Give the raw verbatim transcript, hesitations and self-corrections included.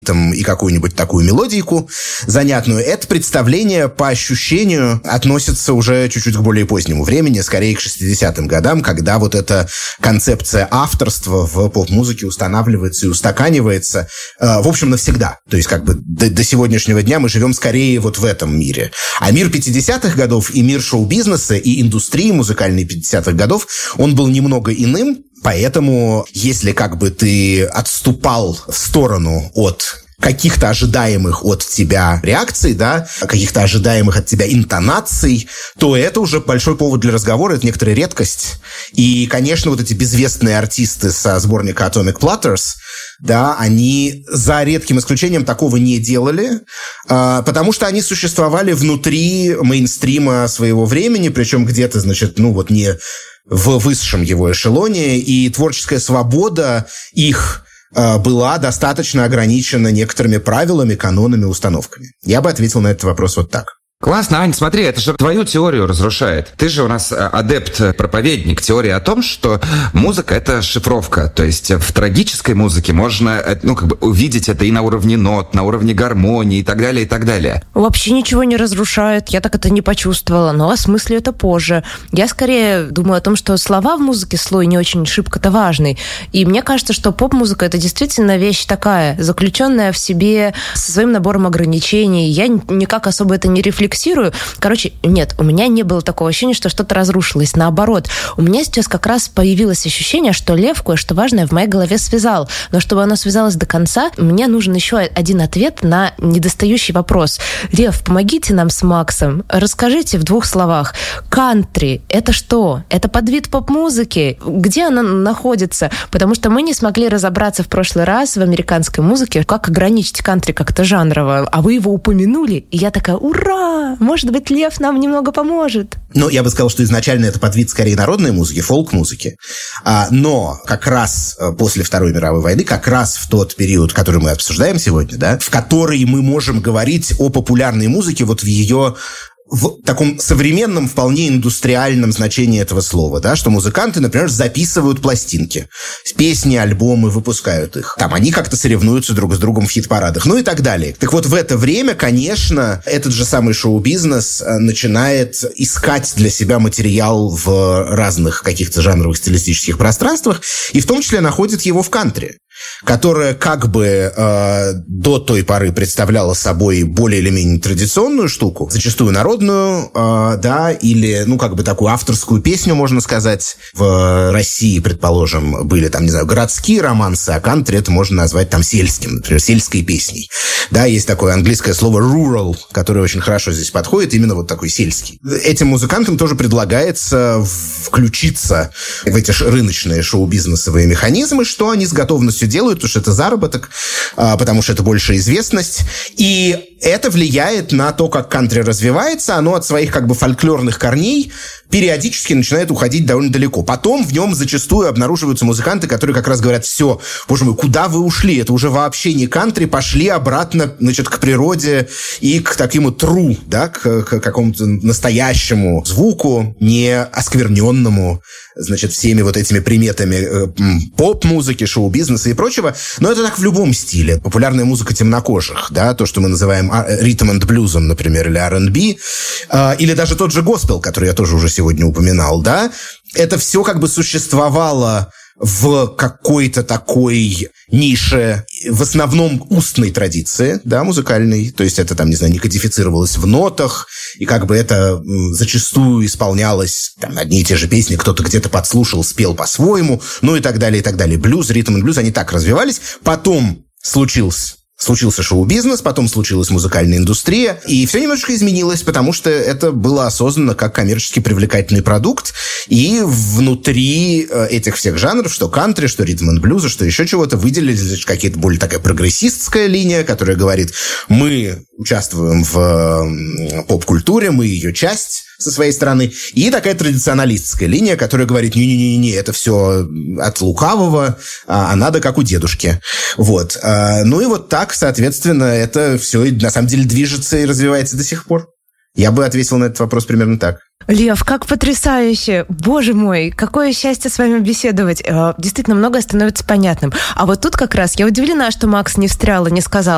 там, и какую-нибудь такую мелодийку занятную. Это представление, по ощущению, относится уже чуть-чуть к более позднему времени, скорее к шестидесятым годам, когда вот эта концепция авторства в поп-музыке устанавливается и устаканивается, э, в общем, навсегда. То есть как бы до, до сегодняшнего дня мы живем скорее вот в этом мире. А мир пятидесятых годов и мир шоу-бизнеса и индустрии музыкальной пятидесятых годов, он был немного иным. Поэтому, если как бы ты отступал в сторону от каких-то ожидаемых от тебя реакций, да, каких-то ожидаемых от тебя интонаций, то это уже большой повод для разговора, это некоторая редкость. И, конечно, вот эти безвестные артисты со сборника Atomic Platters, да, они за редким исключением такого не делали, потому что они существовали внутри мейнстрима своего времени, причем где-то, значит, ну вот не в высшем его эшелоне, и творческая свобода их была достаточно ограничена некоторыми правилами, канонами, установками. Я бы ответил на этот вопрос вот так. Классно, Ань, смотри, это же твою теорию разрушает. Ты же у нас адепт, проповедник теории о том, что музыка — это шифровка. То есть в трагической музыке можно, ну, как бы увидеть это и на уровне нот, на уровне гармонии и так далее, и так далее. Вообще ничего не разрушает, я так это не почувствовала, но осмыслю это позже. Я скорее думаю о том, что слова в музыке слой не очень шибко-то важный. И мне кажется, что поп-музыка — это действительно вещь такая, заключенная в себе со своим набором ограничений. Я никак особо это не рефлексирую. Короче, нет, у меня не было такого ощущения, что что-то разрушилось. Наоборот, у меня сейчас как раз появилось ощущение, что Лев кое-что важное в моей голове связал. Но чтобы оно связалось до конца, мне нужен еще один ответ на недостающий вопрос. Лев, помогите нам с Максом. Расскажите в двух словах. Кантри — это что? Это подвид поп-музыки? Где она находится? Потому что мы не смогли разобраться в прошлый раз в американской музыке, как ограничить кантри как-то жанрово. А вы его упомянули, и я такая: ура! Может быть, Лев нам немного поможет. Ну, я бы сказал, что изначально это подвид скорее народной музыки, фолк-музыки. А, но как раз после Второй мировой войны, как раз в тот период, который мы обсуждаем сегодня, да, в который мы можем говорить о популярной музыке вот в ее... в таком современном, вполне индустриальном значении этого слова, да, что музыканты, например, записывают пластинки, песни, альбомы, выпускают их. Там они как-то соревнуются друг с другом в хит-парадах, ну и так далее. Так вот, в это время, конечно, этот же самый шоу-бизнес начинает искать для себя материал в разных каких-то жанровых стилистических пространствах, и в том числе находит его в кантри, которая как бы э, до той поры представляла собой более или менее традиционную штуку, зачастую народную, э, да, или, ну, как бы такую авторскую песню, можно сказать. В России, предположим, были там, не знаю, городские романсы, а кантри это можно назвать там сельским, например, сельской песней. Да, есть такое английское слово rural, которое очень хорошо здесь подходит, именно вот такой сельский. Этим музыкантам тоже предлагается включиться в эти рыночные шоу-бизнесовые механизмы, что они с готовностью делают, потому что это заработок, потому что это большая известность. И это влияет на то, как кантри развивается. Оно от своих как бы фольклорных корней периодически начинает уходить довольно далеко. Потом в нем зачастую обнаруживаются музыканты, которые как раз говорят: все, боже мой, куда вы ушли? Это уже вообще не кантри, пошли обратно, значит, к природе и к такому true, да, к, к какому-то настоящему звуку, не оскверненному, значит, всеми вот этими приметами э, поп-музыки, шоу-бизнеса и прочего. Но это так в любом стиле. Популярная музыка темнокожих, да, то, что мы называем ритм энд блюзом, например, или ар энд би, э, или даже тот же госпел, который я тоже уже сегодня упоминал, да, это все как бы существовало в какой-то такой нише, в основном устной традиции, да, музыкальной, то есть это там, не знаю, не кодифицировалось в нотах, и как бы это зачастую исполнялось, там, одни и те же песни, кто-то где-то подслушал, спел по-своему, ну и так далее, и так далее. Блюз, ритм и блюз, они так развивались. Потом случился Случился шоу-бизнес, потом случилась музыкальная индустрия, и все немножечко изменилось, потому что это было осознанно как коммерчески привлекательный продукт, и внутри этих всех жанров, что кантри, что ритм энд блюза, что еще чего-то, выделились какие-то более такая прогрессистская линия, которая говорит: мы участвуем в поп-культуре, мы ее часть со своей стороны, и такая традиционалистская линия, которая говорит: не-не-не, это все от лукавого, а надо как у дедушки. Вот. Ну и вот так, соответственно, это все на самом деле движется и развивается до сих пор. Я бы ответил на этот вопрос примерно так. Лев, как потрясающе! Боже мой, какое счастье с вами беседовать. Действительно, многое становится понятным. А вот тут как раз я удивлена, что Макс не встрял и не сказал: